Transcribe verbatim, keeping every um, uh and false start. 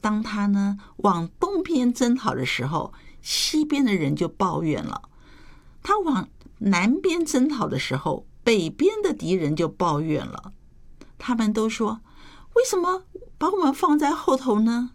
当他呢往东边征讨的时候，西边的人就抱怨了；他往南边征讨的时候，北边的敌人就抱怨了。他们都说，为什么把我们放在后头呢？